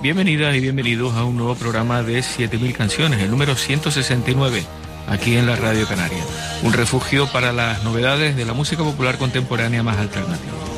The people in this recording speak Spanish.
Bienvenidas y bienvenidos a un nuevo programa de 7000 canciones, el número 169, aquí en la Radio Canaria. Un refugio para las novedades de la música popular contemporánea más alternativa.